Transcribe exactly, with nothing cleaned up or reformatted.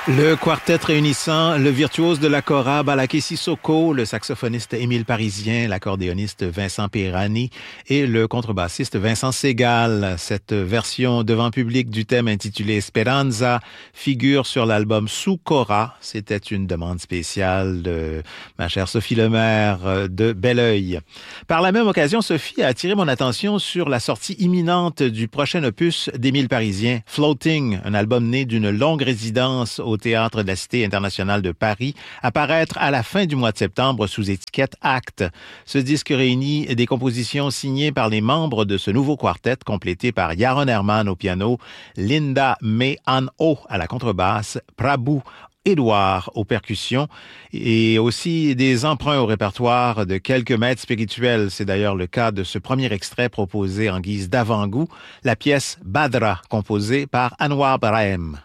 Le quartet réunissant le virtuose de la kora Balaké Sissoko, le saxophoniste Émile Parisien, l'accordéoniste Vincent Pirani et le contrebassiste Vincent Segal. Cette version devant public du thème intitulé Speranza figure sur l'album Sous Kora. C'était une demande spéciale de ma chère Sophie Lemaire de Belleuil. Par la même occasion, Sophie a attiré mon attention sur la sortie imminente du prochain opus d'Émile Parisien, Floating, un album né d'une longue résidence au au Théâtre de la Cité internationale de Paris, à paraître à la fin du mois de septembre sous étiquette Acte. Ce disque réunit des compositions signées par les membres de ce nouveau quartet, complété par Yaron Herman au piano, Linda May An Ho à la contrebasse, Prabhu Édouard aux percussions et aussi des emprunts au répertoire de quelques maîtres spirituels. C'est d'ailleurs le cas de ce premier extrait proposé en guise d'avant-goût, la pièce Badra, composée par Anwar Brahim.